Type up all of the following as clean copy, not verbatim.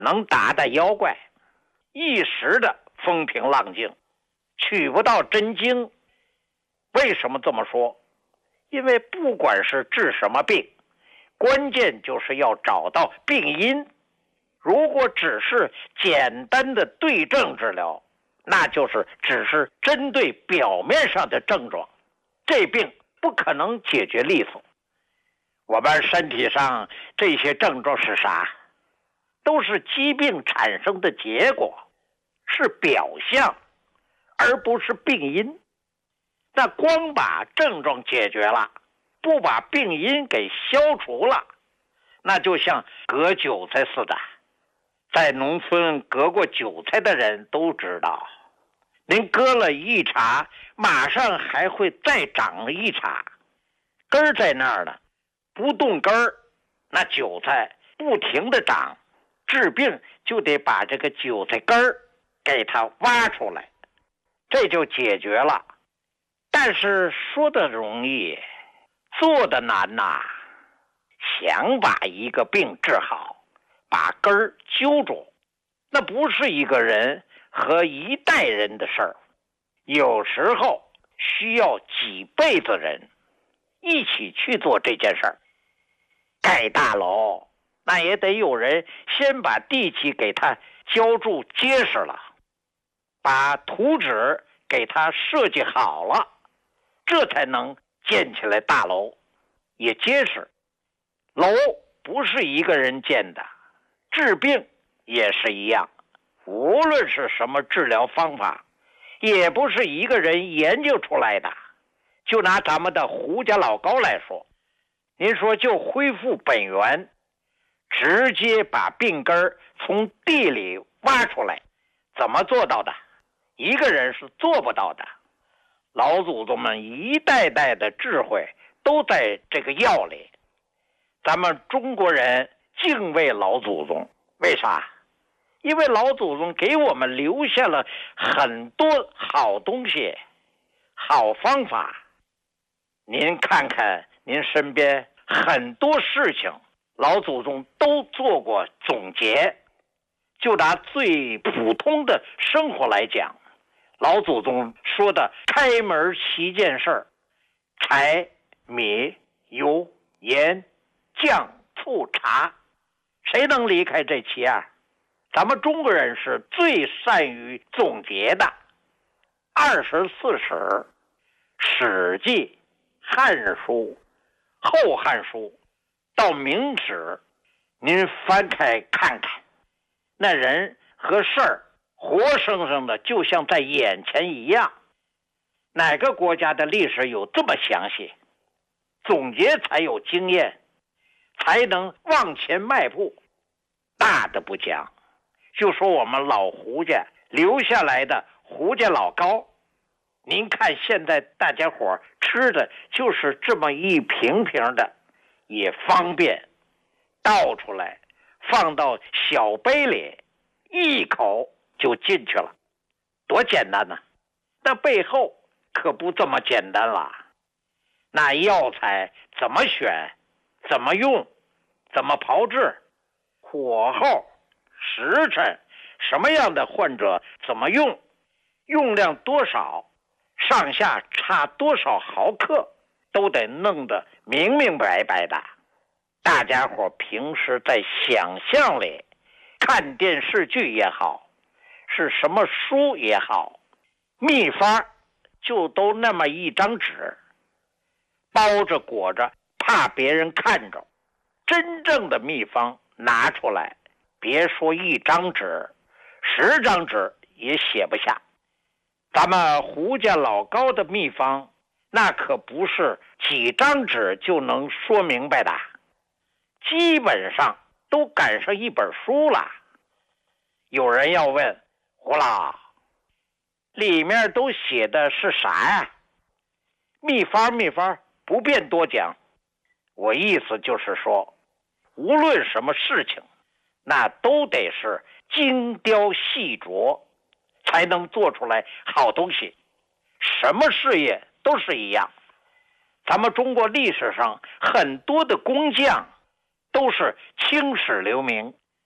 能打的妖怪，一时的风平浪静，取不到真经。为什么这么说？因为不管是治什么病，关键就是要找到病因。如果只是简单的对症治疗，那就是只是针对表面上的症状，这病不可能解决利索。我们身体上这些症状是啥？都是疾病产生的结果，是表象，而不是病因。那光把症状解决了，不把病因给消除了，那就像割韭菜似的。在农村割过韭菜的人都知道，您割了一茬，马上还会再长一茬，根儿在那儿呢，不动根儿，那韭菜不停的长，治病就得把这个韭菜根儿给它挖出来，这就解决了。但是说的容易，做的难呐。想把一个病治好，把根儿揪住，那不是一个人和一代人的事儿，有时候需要几辈子人一起去做这件事儿。盖大楼，那也得有人先把地基给它浇筑结实了，把图纸给它设计好了，这才能建起来大楼，也结实。楼不是一个人建的，治病也是一样，无论是什么治疗方法，也不是一个人研究出来的。就拿咱们的胡家老高来说，您说就恢复本源，直接把病根从地里挖出来，怎么做到的？一个人是做不到的。老祖宗们一代代的智慧都在这个药里。咱们中国人敬畏老祖宗，为啥？因为老祖宗给我们留下了很多好东西、好方法。您看看您身边很多事情，老祖宗都做过总结。就拿最普通的生活来讲，老祖宗说的开门7件事：柴、米、油、盐、酱、醋、茶，谁能离开这7样？咱们中国人是最善于总结的。24史、史记、汉书、后汉书到明史，您翻开看看，那人和事儿活生生的就像在眼前一样。哪个国家的历史有这么详细？总结才有经验，才能往前迈步。大的不讲，就说我们老胡家留下来的胡家老高，您看现在大家伙吃的就是这么一瓶瓶的，也方便，倒出来放到小杯里，一口就进去了，多简单呢。那背后可不这么简单了。那药材怎么选，怎么用，怎么炮制，火候、时辰，什么样的患者怎么用，用量多少，上下差多少毫克，都得弄得明明白白的。大家伙平时在想象里看电视剧也好，是什么书也好，秘方就都那么一张纸，包着裹着，怕别人看着。真正的秘方拿出来，别说一张纸，10张纸也写不下。咱们胡家老高的秘方，那可不是几张纸就能说明白的，基本上都赶上一本书了。有人要问，胡老，里面都写的是啥呀？秘方不便多讲。我意思就是说，无论什么事情，那都得是精雕细琢，才能做出来好东西。什么事业都是一样。咱们中国历史上很多的工匠都是青史留名，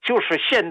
就是现